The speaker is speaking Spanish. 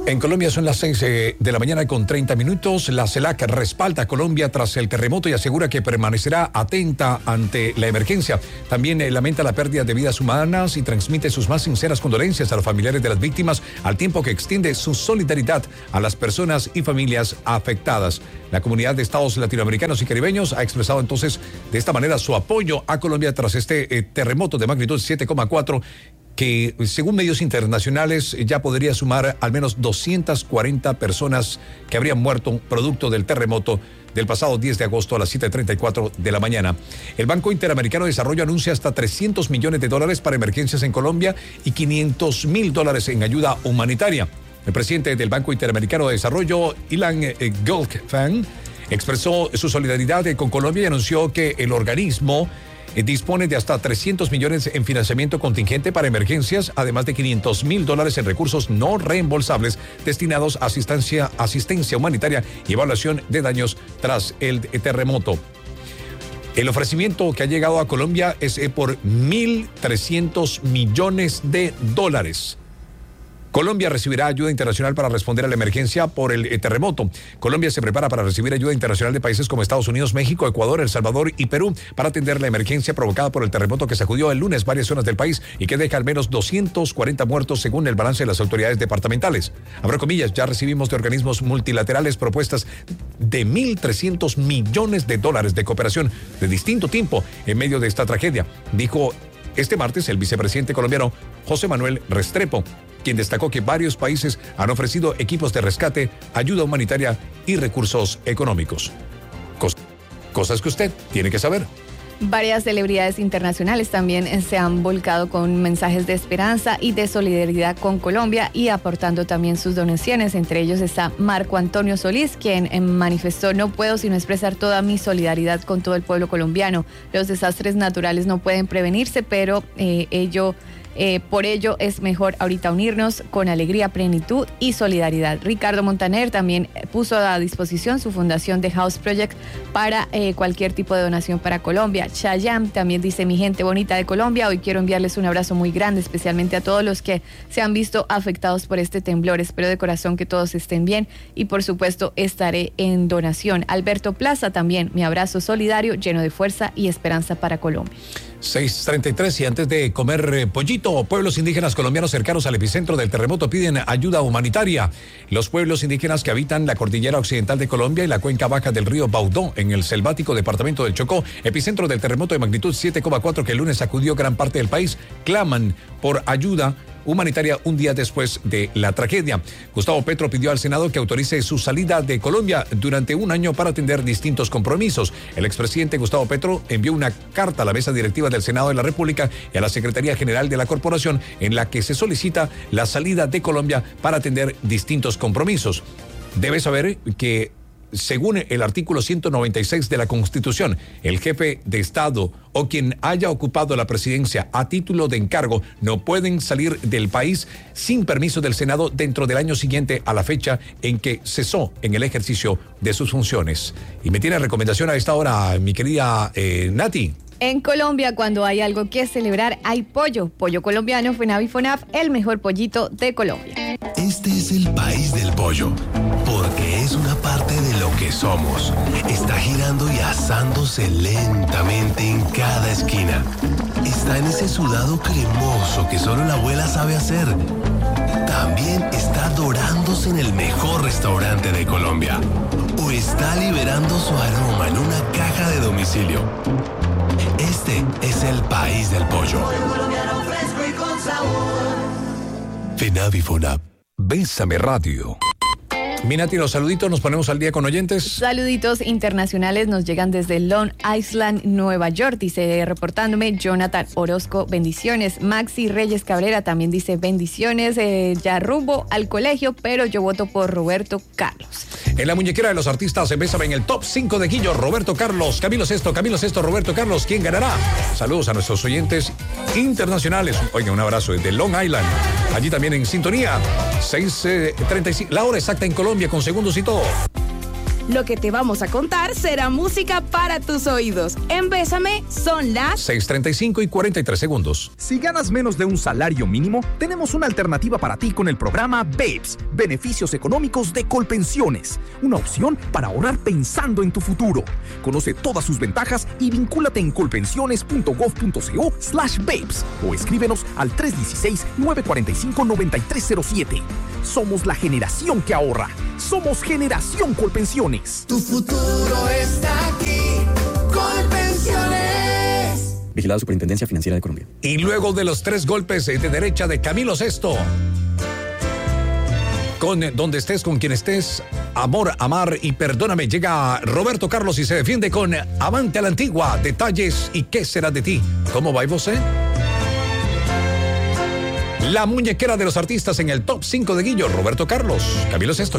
En Colombia son las 6 de la mañana con 30 minutos. La CELAC respalda a Colombia tras el terremoto y asegura que permanecerá atenta ante la emergencia. También lamenta la pérdida de vidas humanas y transmite sus más sinceras condolencias a los familiares de las víctimas, al tiempo que extiende su solidaridad a las personas y familias afectadas. La comunidad de estados latinoamericanos y caribeños ha expresado entonces de esta manera su apoyo a Colombia tras este terremoto de magnitud 7,4 que según medios internacionales ya podría sumar al menos 240 personas que habrían muerto producto del terremoto del pasado 10 de agosto a las 7:34 de la mañana. El Banco Interamericano de Desarrollo anuncia hasta $300 millones para emergencias en Colombia y $500,000 en ayuda humanitaria. El presidente del Banco Interamericano de Desarrollo, Ilan Goldfein, expresó su solidaridad con Colombia y anunció que el organismo dispone de hasta $300 millones en financiamiento contingente para emergencias, además de $500,000 en recursos no reembolsables destinados a asistencia humanitaria y evaluación de daños tras el terremoto. El ofrecimiento que ha llegado a Colombia es por $1.300 millones. Colombia recibirá ayuda internacional para responder a la emergencia por el terremoto. Colombia se prepara para recibir ayuda internacional de países como Estados Unidos, México, Ecuador, El Salvador y Perú para atender la emergencia provocada por el terremoto que sacudió el lunes varias zonas del país y que deja al menos 240 muertos según el balance de las autoridades departamentales. Abro comillas, ya recibimos de organismos multilaterales propuestas de $1.300 millones de cooperación de distinto tipo en medio de esta tragedia, dijo este martes el vicepresidente colombiano José Manuel Restrepo, quien destacó que varios países han ofrecido equipos de rescate, ayuda humanitaria y recursos económicos. Cosas que usted tiene que saber. Varias celebridades internacionales también se han volcado con mensajes de esperanza y de solidaridad con Colombia y aportando también sus donaciones. Entre ellos está Marco Antonio Solís, quien manifestó: no puedo sino expresar toda mi solidaridad con todo el pueblo colombiano. Los desastres naturales no pueden prevenirse, pero por ello es mejor ahorita unirnos con alegría, plenitud y solidaridad. Ricardo Montaner también puso a disposición su fundación The House Project para cualquier tipo de donación para Colombia. Chayanne también dice: mi gente bonita de Colombia, hoy quiero enviarles un abrazo muy grande, especialmente a todos los que se han visto afectados por este temblor. Espero de corazón que todos estén bien y por supuesto estaré en donación. Alberto Plaza también: mi abrazo solidario, lleno de fuerza y esperanza para Colombia. 6:33 y antes de comer pollito, pueblos indígenas colombianos cercanos al epicentro del terremoto piden ayuda humanitaria. Los pueblos indígenas que habitan la cordillera occidental de Colombia y la cuenca baja del río Baudó, en el selvático departamento del Chocó, epicentro del terremoto de magnitud 7,4 que el lunes sacudió gran parte del país, claman por ayuda humanitaria un día después de la tragedia. Gustavo Petro pidió al Senado que autorice su salida de Colombia durante un año para atender distintos compromisos. El expresidente Gustavo Petro envió una carta a la mesa directiva del Senado de la República y a la Secretaría General de la Corporación en la que se solicita la salida de Colombia para atender distintos compromisos. Debe saber que según el artículo 196 de la Constitución, el jefe de Estado o quien haya ocupado la presidencia a título de encargo no pueden salir del país sin permiso del Senado dentro del año siguiente a la fecha en que cesó en el ejercicio de sus funciones. Y me tiene recomendación a esta hora, mi querida Nati. En Colombia, cuando hay algo que celebrar, hay pollo. Pollo colombiano, FENAVIFONAF, el mejor pollito de Colombia. Este es el país del pollo, porque es una parte de lo que somos. Está girando y asándose lentamente en cada esquina. Está en ese sudado cremoso que solo la abuela sabe hacer. También está dorándose en el mejor restaurante de Colombia. O está liberando su aroma en una caja de domicilio. Este es el país del pollo. FENAVIFONAP. Bésame Radio. Minati, los saluditos, nos ponemos al día con oyentes. Saluditos internacionales nos llegan desde Long Island, Nueva York. Dice, reportándome, Jonathan Orozco, bendiciones. Maxi Reyes Cabrera también dice, bendiciones, ya rumbo al colegio, pero yo voto por Roberto Carlos. En la muñequera de los artistas, Bésame en el top 5 de Guillo, Roberto Carlos, Camilo Sesto, Roberto Carlos. ¿Quién ganará? Saludos a nuestros oyentes internacionales. Oiga, un abrazo desde Long Island. Allí también en sintonía. 6:35. La hora exacta en Colombia con segundos y todo. Lo que te vamos a contar será música para tus oídos. En Bésame son las 6:35 y 43 segundos. Si ganas menos de un salario mínimo, tenemos una alternativa para ti con el programa BEPS, Beneficios Económicos de Colpensiones. Una opción para ahorrar pensando en tu futuro. Conoce todas sus ventajas y vincúlate en colpensiones.gov.co/BEPS o escríbenos al 316-945-9307. Somos la generación que ahorra. Somos Generación Colpensiones. Tu futuro está aquí. Colpensiones. Vigilado Superintendencia Financiera de Colombia. Y luego de los 3 golpes de derecha de Camilo Sesto, con Donde estés, con quien estés, Amor, amar y perdóname, llega Roberto Carlos y se defiende con Avante a la Antigua, Detalles y qué será de ti. ¿Cómo va vos, La muñequera de los artistas en el top 5 de Guillo, Roberto Carlos, Camilo Sesto.